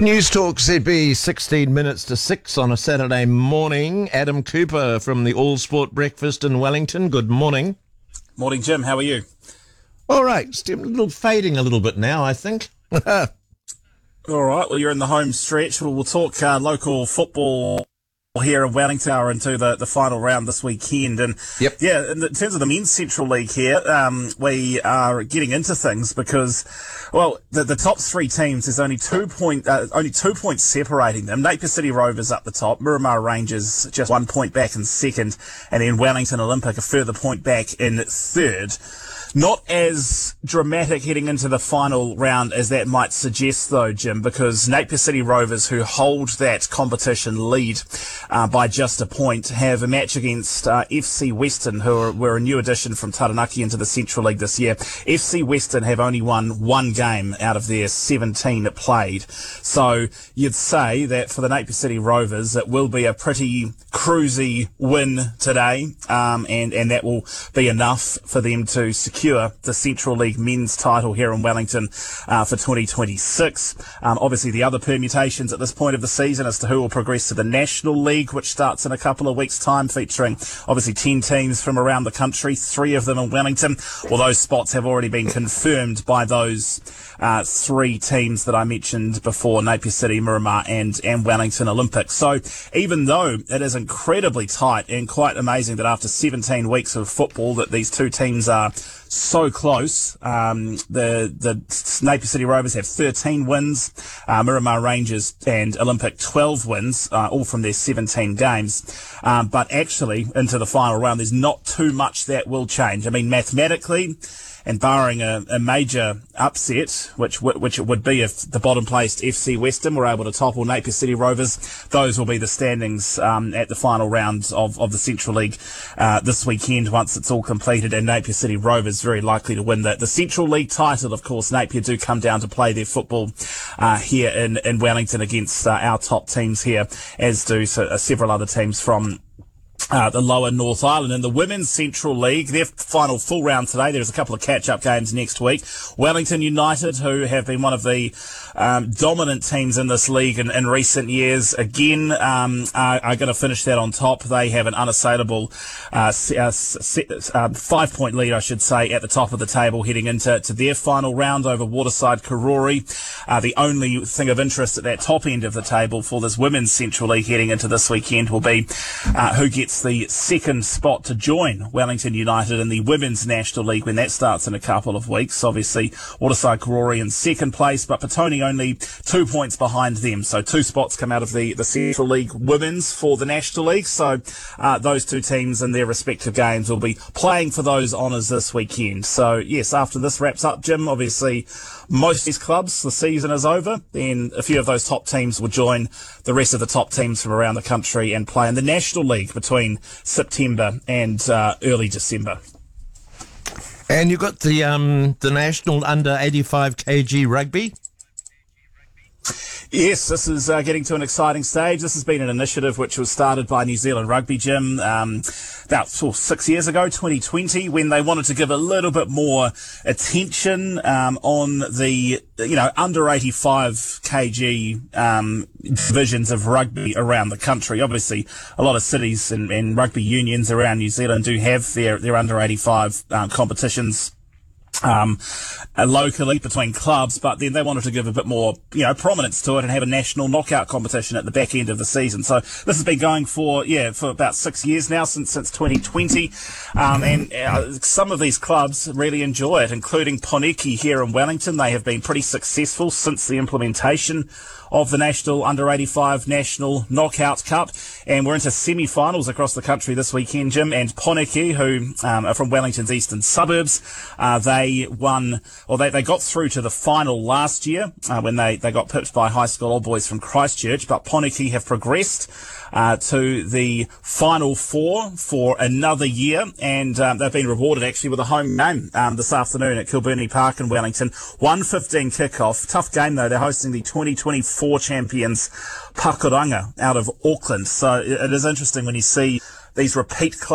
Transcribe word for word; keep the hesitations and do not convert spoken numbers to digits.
News Talk Z B, sixteen minutes to six on a Saturday morning. Adam Cooper from the All Sport Breakfast in Wellington. Good morning. Morning, Jim. How are you? All right. Still a little fading a little bit now, I think. All right. Well, you're in the home stretch. We'll, we'll talk uh, local football here in Wellington into the, the final round this weekend. And yep. yeah, in terms of the Men's Central League here, um, we are getting into things because, well, the, the top three teams, there's only two point, uh, only two points separating them. Napier City Rovers up the top, Miramar Rangers just one point back in second, and then Wellington Olympic a further point back in third. Not as dramatic heading into the final round as that might suggest, though, Jim, because Napier City Rovers, who hold that competition lead uh, by just a point, have a match against uh, F C Western, who are, were a new addition from Taranaki into the Central League this year. F C Western have only won one game out of their seventeen played. So you'd say that for the Napier City Rovers, it will be a pretty cruisy win today, um, and, and that will be enough for them to secure the Central League men's title here in Wellington uh, for twenty twenty-six. Um, obviously, the other permutations at this point of the season as to who will progress to the National League, which starts in a couple of weeks' time, featuring obviously ten teams from around the country, three of them in Wellington. Well, those spots have already been confirmed by those uh, three teams that I mentioned before, Napier City, Miramar and, and Wellington Olympic. So even though it is incredibly tight and quite amazing that after seventeen weeks of football that these two teams are so close. Um, the the Napier City Rovers have thirteen wins, uh, Miramar Rangers and Olympic twelve wins, uh, all from their seventeen games. Um, but actually, into the final round, there's not too much that will change. I mean, mathematically, and barring a, a major upset, which which it would be if the bottom-placed F C Western were able to topple Napier City Rovers, those will be the standings um, at the final round of, of the Central League uh, this weekend once it's all completed, and Napier City Rovers very likely to win the, the Central League title. Of course, Napier do come down to play their football uh, here in, in Wellington against uh, our top teams here, as do so, uh, several other teams from Uh, the lower North Island. In the Women's Central League, their final full round today. There's a couple of catch-up games next week. Wellington United, who have been one of the um, dominant teams in this league in, in recent years, again um, are, are going to finish that on top. They have an unassailable uh, uh, uh, five-point lead, I should say, at the top of the table heading into to their final round over Waterside Karori. Uh, the only thing of interest at that top end of the table for this Women's Central League heading into this weekend will be uh, who gets the second spot to join Wellington United in the Women's National League when that starts in a couple of weeks. Obviously, Waterside Karori in second place, but Petone only two points behind them. So two spots come out of the, the Central League Women's for the National League. So uh, those two teams in their respective games will be playing for those honours this weekend. So yes, after this wraps up, Jim, obviously most of these clubs, the season is over. Then a few of those top teams will join the rest of the top teams from around the country and play in the National League between September and uh, early December. And you got the um, the national under eighty-five kilogram rugby. Yes, this is uh, getting to an exciting stage. This has been an initiative which was started by New Zealand Rugby, Jim, um, about oh, six years ago, twenty twenty, when they wanted to give a little bit more attention um, on the, you know, under eighty-five kilogram um, divisions of rugby around the country. Obviously, a lot of cities and, and rugby unions around New Zealand do have their, their under eighty-five um, competitions Um, uh, locally between clubs, but then they wanted to give a bit more, you know, prominence to it and have a national knockout competition at the back end of the season. So this has been going for, yeah, for about six years now, since since twenty twenty, um, and uh, some of these clubs really enjoy it, including Poneki here in Wellington. They have been pretty successful since the implementation of the National Under eighty-five National Knockout Cup, and we're into semi-finals across the country this weekend, Jim. And Poneki, who um, are from Wellington's eastern suburbs, uh, they won, or they, they got through to the final last year uh, when they, they got pipped by High School Old Boys from Christchurch, but Poneki have progressed uh, to the final four for another year, and um, they've been rewarded actually with a home game um, this afternoon at Kilburney Park in Wellington. one fifteen kickoff. Tough game though. They're hosting the twenty twenty-four champions Pakuranga out of Auckland. So it is interesting when you see these repeat clubs